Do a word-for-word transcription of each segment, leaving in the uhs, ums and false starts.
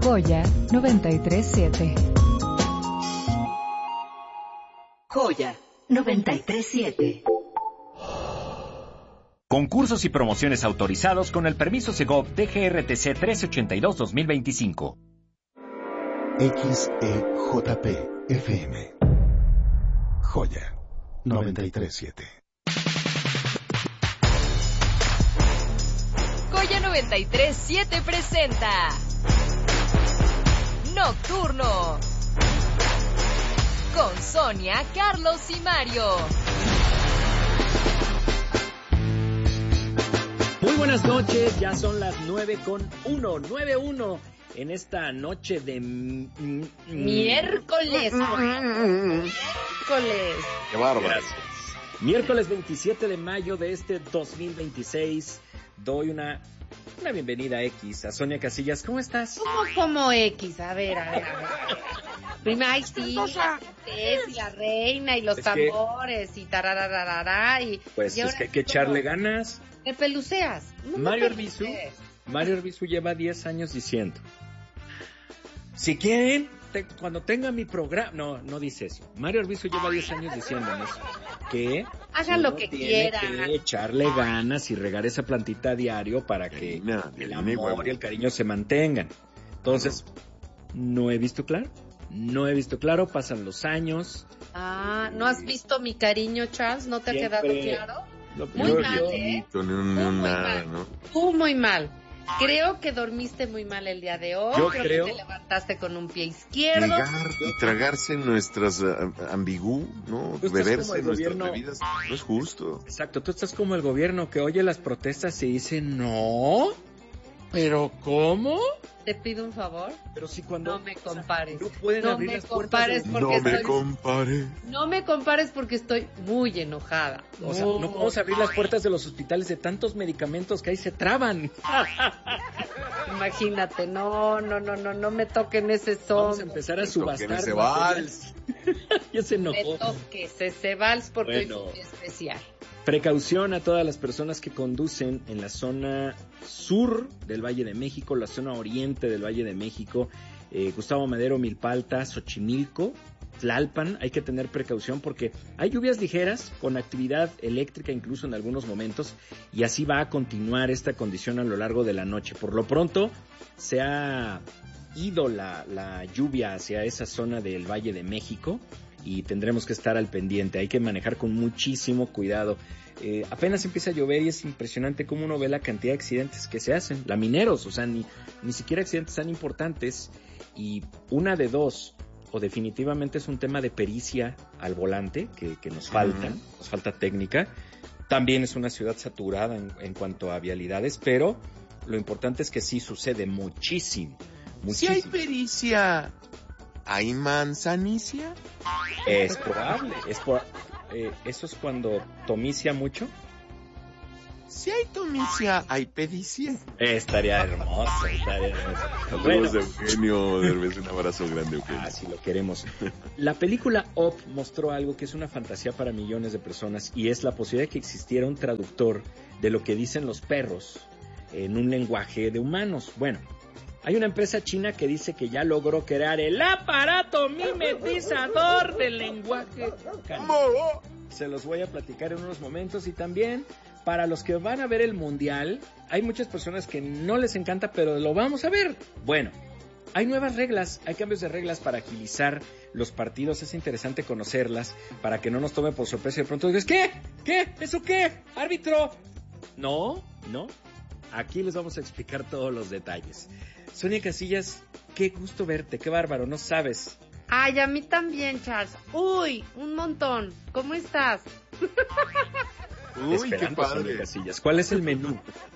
Joya noventa y tres siete. Joya noventa y tres siete. Concursos y promociones autorizados con el permiso Segov D G R T C trece ochenta y dos dos mil veinticinco. X E J P F M. Joya noventa y tres siete. Joya noventa y tres siete presenta Nocturno con Sonia, Carlos y Mario. Muy buenas noches, ya son las nueve con uno, nueve uno en esta noche de m- m- miércoles. Miércoles. Qué bárbaro. Gracias. Miércoles veintisiete de mayo de este dos mil veintiséis. Doy una, una bienvenida a X, a Sonia Casillas. ¿Cómo estás? ¿Cómo como X? A ver, a ver, a ver. Primero, ay, sí, la princesa y la reina y los es tambores que, y tararararara y... Pues y es que hay que echarle ganas. ¿Me peluceas? No Mario Arbizu, Mario Arbizu lleva diez años diciendo, si quieren, te, cuando tenga mi programa... No, no dice eso. Mario Arbizu lleva diez años diciendo eso. Que hagan lo que quieran. Que echarle ganas y regar esa plantita a diario para que no, el amor y el cariño se mantengan. Entonces, no he visto claro. No he visto claro, pasan los años. Ah, ¿no has visto mi cariño, Charles? ¿No te ha quedado claro? Muy mal, ¿eh? No, no, no, muy nada, mal. ¿no? Tú muy mal. Creo que dormiste muy mal el día de hoy. Yo creo, creo que te levantaste con un pie izquierdo. Llegar y tragarse nuestras uh, ambigú, ¿no? Beberse nuestras gobierno... bebidas. No es justo. Exacto, tú estás como el gobierno que oye las protestas y dice, no, pero ¿cómo? Te pido un favor. Pero si cuando... No me compares. No pueden no abrir me las compares puertas de... porque No me estoy... compare. No me compares porque estoy muy enojada. O sea, no podemos abrir las puertas de los hospitales de tantos medicamentos que ahí se traban. Imagínate, no, no, no, no, no me toquen ese son. Vamos a empezar a subastar. Ese vals. Ya se enojó. Me toques ese vals porque bueno, es muy especial. Precaución a todas las personas que conducen en la zona sur del Valle de México, la zona oriente del Valle de México, eh, Gustavo Madero, Milpalta, Xochimilco, Tlalpan. Hay que tener precaución porque hay lluvias ligeras con actividad eléctrica incluso en algunos momentos y así va a continuar esta condición a lo largo de la noche. Por lo pronto se ha ido la, la lluvia hacia esa zona del Valle de México y tendremos que estar al pendiente. Hay que manejar con muchísimo cuidado. Eh, apenas empieza a llover y es impresionante cómo uno ve la cantidad de accidentes que se hacen. Lamineros, o sea, ni, ni siquiera accidentes tan importantes. Y una de dos, o definitivamente es un tema de pericia al volante, que, que nos falta, uh-huh. nos falta técnica. También es una ciudad saturada en, en cuanto a vialidades, pero lo importante es que sí sucede muchísimo. muchísimo. Si hay pericia... ¿Hay manzanicia? Es probable. Es por, eh, ¿Eso es cuando tomicia mucho? Si hay tomicia, ¿hay pedicia? Estaría hermoso, estaría hermoso. Saludos, bueno. Eugenio Derbez, un abrazo grande, Eugenio. Así lo queremos. La película Up mostró algo que es una fantasía para millones de personas y es la posibilidad de que existiera un traductor de lo que dicen los perros en un lenguaje de humanos. Bueno, hay una empresa china que dice que ya logró crear el aparato mimetizador del lenguaje canino. Se los voy a platicar en unos momentos y también para los que van a ver el mundial, hay muchas personas que no les encanta, pero lo vamos a ver. Bueno, hay nuevas reglas, hay cambios de reglas para agilizar los partidos, es interesante conocerlas para que no nos tome por sorpresa y de pronto dices, ¿qué? ¿Qué? ¿Eso qué? ¿Árbitro? No, no. Aquí les vamos a explicar todos los detalles. Sonia Casillas, qué gusto verte, qué bárbaro, no sabes. Ay, a mí también, Charles. Uy, un montón. ¿Cómo estás? Uy, Esperando, qué padre. Sonia Casillas. ¿Cuál es el menú?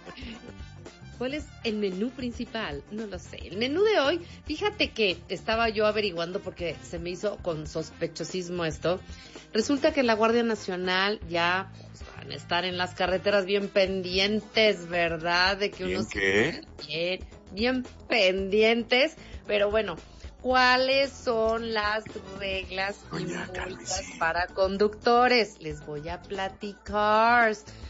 ¿Cuál es el menú principal? No lo sé. El menú de hoy, fíjate que estaba yo averiguando porque se me hizo con sospechosismo esto. Resulta que la Guardia Nacional ya pues, van a estar en las carreteras bien pendientes, ¿verdad? De que ¿Bien unos qué? Bien, bien pendientes, pero bueno, ¿cuáles son las reglas y multas para conductores? Les voy a platicar.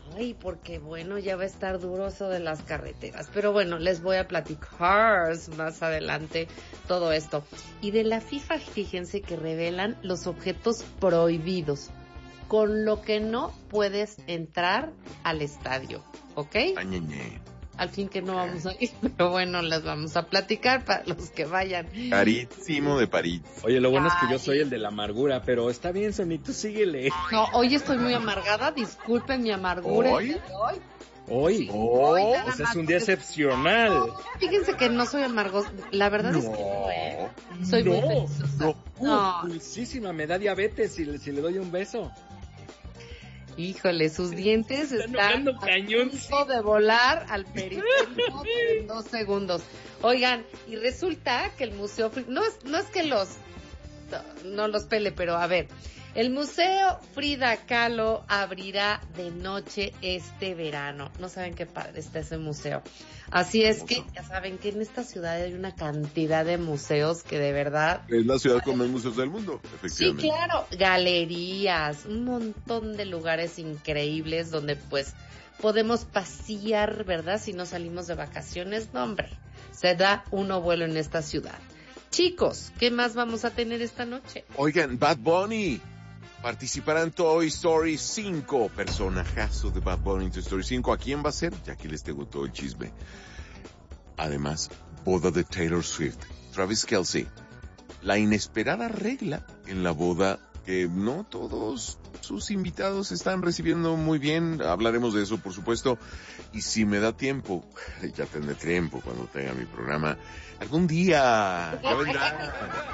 Ay, porque bueno, ya va a estar duro eso de las carreteras. Pero bueno, les voy a platicar más adelante todo esto. Y de la FIFA, fíjense que revelan los objetos prohibidos, con lo que no puedes entrar al estadio, ¿ok? Añeñe. Al fin que no vamos a ir, pero bueno, las vamos a platicar para los que vayan. Carísimo de París. Oye, lo bueno Ay. es que yo soy el de la amargura, pero está bien, Sony, tú síguele. No, hoy estoy muy amargada, disculpen mi amargura. ¿Hoy? Hoy. Hoy, sí, oh, hoy o sea, es un día excepcional. No, fíjense que no soy amargosa, la verdad no, es que no, ¿eh? Soy no, muy feliz. No, no. Dulcísima, me da diabetes si, si le doy un beso. Híjole, sus dientes están a cañón, punto de volar al periférico en dos segundos. Oigan, y resulta que el Museo, no es, no es que los, no los pele, pero a ver, el Museo Frida Kahlo abrirá de noche este verano. No saben qué padre está ese museo. Así es que ya saben que en esta ciudad hay una cantidad de museos que de verdad... Es la ciudad con más museos del mundo, efectivamente. Sí, claro. Galerías, un montón de lugares increíbles donde pues podemos pasear, ¿verdad? Si no salimos de vacaciones, no hombre, se da uno vuelo en esta ciudad. Chicos, ¿qué más vamos a tener esta noche? Oigan, Bad Bunny participará en Toy Story cinco, personajazo de Bad Bunny en Toy Story cinco. ¿A quién va a ser? Ya que les te gustó el chisme. Además, boda de Taylor Swift, Travis Kelce, la inesperada regla en la boda que no todos sus invitados están recibiendo muy bien. Hablaremos de eso, por supuesto. Y si me da tiempo, ya tendré tiempo cuando tenga mi programa, algún día ya vendrá.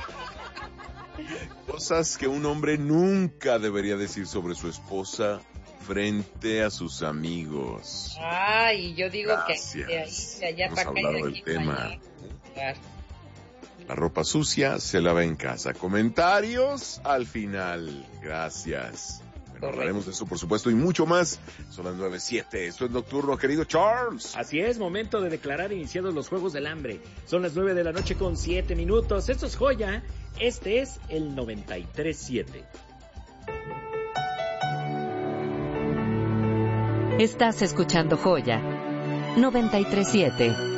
Cosas que un hombre nunca debería decir sobre su esposa frente a sus amigos. Ay, yo digo Gracias. que de ahí, de allá para acá, de aquí del tema. allá. Claro. La ropa sucia se lava en casa. Comentarios al final. Gracias. Bueno, hablaremos de eso, por supuesto, y mucho más. Son las nueve siete. Esto es Nocturno, querido Charles. Así es, momento de declarar iniciados los Juegos del Hambre. Son las nueve de la noche con siete minutos. Esto es Joya. Este es el noventa y tres siete. Estás escuchando Joya noventa y tres siete.